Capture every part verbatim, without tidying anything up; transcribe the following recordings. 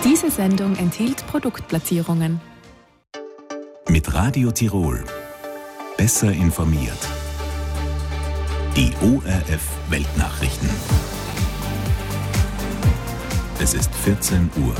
Diese Sendung enthielt Produktplatzierungen. Mit Radio Tirol. Besser informiert. Die O R F Weltnachrichten. Es ist vierzehn Uhr.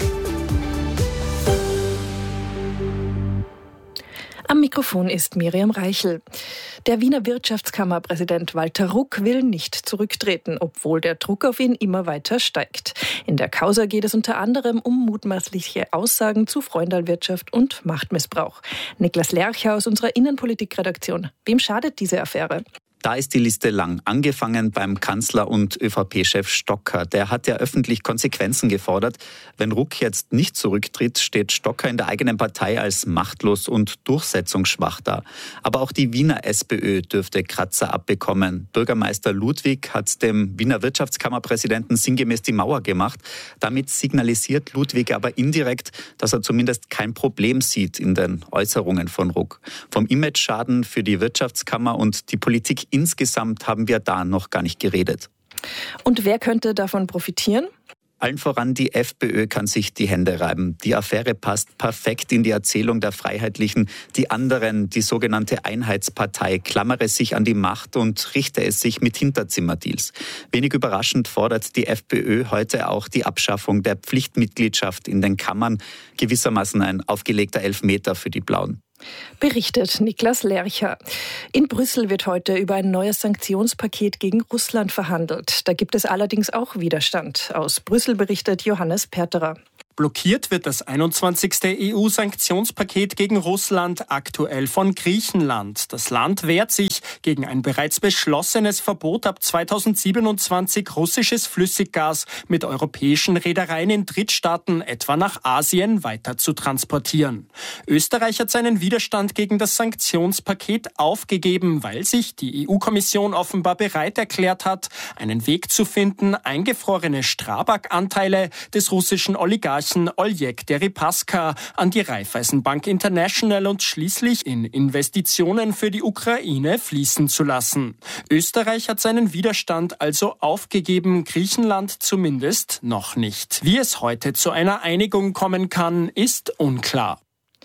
Am Mikrofon ist Miriam Reichel. Der Wiener Wirtschaftskammerpräsident Walter Ruck will nicht zurücktreten, obwohl der Druck auf ihn immer weiter steigt. In der Causa geht es unter anderem um mutmaßliche Aussagen zu Freundalwirtschaft und Machtmissbrauch. Niklas Lercher aus unserer Innenpolitikredaktion. Wem schadet diese Affäre? Da ist die Liste lang. Angefangen beim Kanzler und ÖVP-Chef Stocker. Der hat ja öffentlich Konsequenzen gefordert. Wenn Ruck jetzt nicht zurücktritt, steht Stocker in der eigenen Partei als machtlos und durchsetzungsschwach da. Aber auch die Wiener SPÖ dürfte Kratzer abbekommen. Bürgermeister Ludwig hat dem Wiener Wirtschaftskammerpräsidenten sinngemäß die Mauer gemacht. Damit signalisiert Ludwig aber indirekt, dass er zumindest kein Problem sieht in den Äußerungen von Ruck. Vom Imageschaden für die Wirtschaftskammer und die Politik insgesamt haben wir da noch gar nicht geredet. Und wer könnte davon profitieren? Allen voran die FPÖ kann sich die Hände reiben. Die Affäre passt perfekt in die Erzählung der Freiheitlichen. Die anderen, die sogenannte Einheitspartei, klammere sich an die Macht und richte es sich mit Hinterzimmerdeals. Wenig überraschend fordert die FPÖ heute auch die Abschaffung der Pflichtmitgliedschaft in den Kammern. Gewissermaßen ein aufgelegter Elfmeter für die Blauen. Berichtet Niklas Lercher. In Brüssel wird heute über ein neues Sanktionspaket gegen Russland verhandelt. Da gibt es allerdings auch Widerstand. Aus Brüssel berichtet Johannes Perterer. Blockiert wird das einundzwanzigste E U-Sanktionspaket gegen Russland aktuell von Griechenland. Das Land wehrt sich gegen ein bereits beschlossenes Verbot, ab zweitausendsiebenundzwanzig russisches Flüssiggas mit europäischen Reedereien in Drittstaaten, etwa nach Asien, weiter zu transportieren. Österreich hat seinen Widerstand gegen das Sanktionspaket aufgegeben, weil sich die E U-Kommission offenbar bereit erklärt hat, einen Weg zu finden, eingefrorene Strabag-Anteile des russischen Oligarchen Oleg Deripaska an die Raiffeisenbank International und schließlich in Investitionen für die Ukraine fließen zu lassen. Österreich hat seinen Widerstand also aufgegeben, Griechenland zumindest noch nicht. Wie es heute zu einer Einigung kommen kann, ist unklar.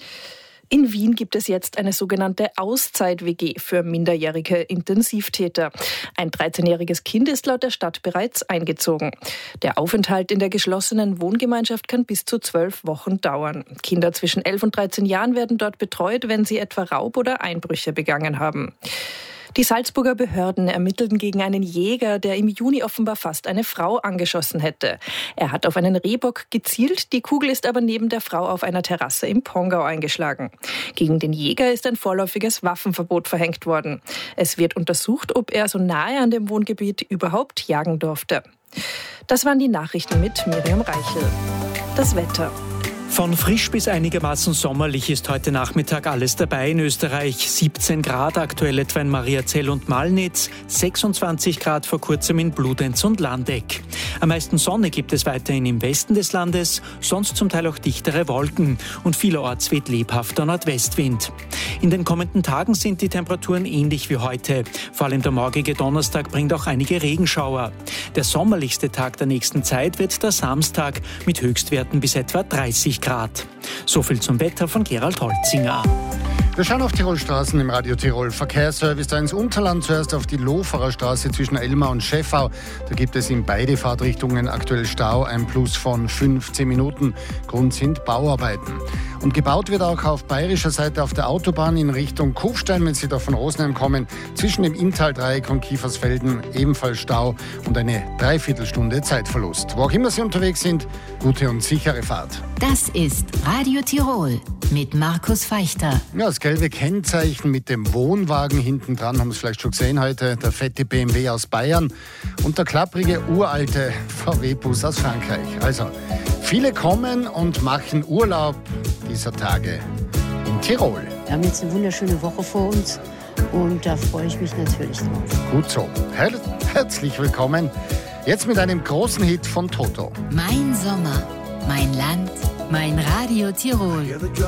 In Wien gibt es jetzt eine sogenannte Auszeit-W G für minderjährige Intensivtäter. Ein dreizehnjähriges Kind ist laut der Stadt bereits eingezogen. Der Aufenthalt in der geschlossenen Wohngemeinschaft kann bis zu zwölf Wochen dauern. Kinder zwischen elf und dreizehn Jahren werden dort betreut, wenn sie etwa Raub oder Einbrüche begangen haben. Die Salzburger Behörden ermittelten gegen einen Jäger, der im Juni offenbar fast eine Frau angeschossen hätte. Er hat auf einen Rehbock gezielt, die Kugel ist aber neben der Frau auf einer Terrasse im Pongau eingeschlagen. Gegen den Jäger ist ein vorläufiges Waffenverbot verhängt worden. Es wird untersucht, ob er so nahe an dem Wohngebiet überhaupt jagen durfte. Das waren die Nachrichten mit Miriam Reichel. Das Wetter. Von frisch bis einigermaßen sommerlich ist heute Nachmittag alles dabei in Österreich. siebzehn Grad aktuell etwa in Mariazell und Malnitz, sechsundzwanzig Grad vor kurzem in Bludenz und Landeck. Am meisten Sonne gibt es weiterhin im Westen des Landes, sonst zum Teil auch dichtere Wolken und vielerorts weht lebhafter Nordwestwind. In den kommenden Tagen sind die Temperaturen ähnlich wie heute. Vor allem der morgige Donnerstag bringt auch einige Regenschauer. Der sommerlichste Tag der nächsten Zeit wird der Samstag mit Höchstwerten bis etwa dreißig Grad. So viel zum Wetter von Gerald Holzinger. Wir schauen auf Tirolstraßen im Radio Tirol. Verkehrsservice da ins Unterland, zuerst auf die Loferer Straße zwischen Elmau und Scheffau. Da gibt es in beide Fahrtrichtungen aktuell Stau, ein Plus von fünfzehn Minuten. Grund sind Bauarbeiten. Und gebaut wird auch auf bayerischer Seite auf der Autobahn in Richtung Kufstein, wenn Sie da von Rosenheim kommen. Zwischen dem Inntal-Dreieck und Kiefersfelden ebenfalls Stau und eine Dreiviertelstunde Zeitverlust. Wo auch immer Sie unterwegs sind, gute und sichere Fahrt. Das ist Radio Tirol mit Markus Feichter. Ja, das gelbe Kennzeichen mit dem Wohnwagen hinten dran, haben Sie vielleicht schon gesehen heute, der fette B M W aus Bayern und der klapprige uralte V W-Bus aus Frankreich. Also, viele kommen und machen Urlaub dieser Tage in Tirol. Wir haben jetzt eine wunderschöne Woche vor uns und da freue ich mich natürlich drauf. Gut so. Her- herzlich willkommen. Jetzt mit einem großen Hit von Toto. Mein Sommer, mein Land, mein Radio Tirol.